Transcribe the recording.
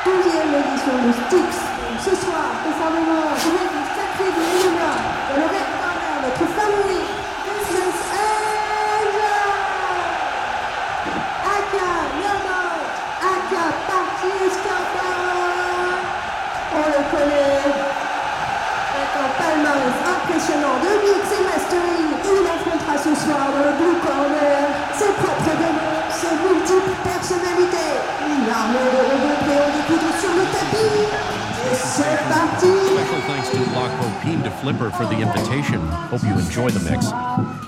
12e édition de Styx. Ce soir, conformément au rythme sacré du Léona, dans le red corner, notre favori, Business Angel, aka Leonard, aka Party Escapade. On le connaît avec un palmarès impressionnant de mix et mastering. Il affrontera ce soir dans le Blue Corner ses propres démons, ses multiples personnalités. Une armée de robots créant des couteaux sur le tapis. Et c'est parti. Special thanks to Lockwo Peen to Flipper for the invitation. Hope you enjoy the mix.